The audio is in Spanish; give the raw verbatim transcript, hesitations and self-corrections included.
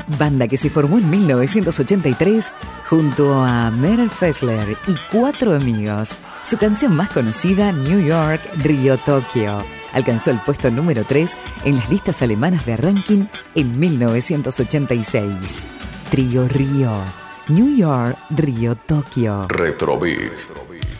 banda que se formó en mil novecientos ochenta y tres junto a Meryl Fessler y cuatro amigos. Su canción más conocida, New York, Río, Tokio, alcanzó el puesto número tres en las listas alemanas de ranking en mil novecientos ochenta y seis. Trío Río, New York, Río, Tokio. Retrobeat.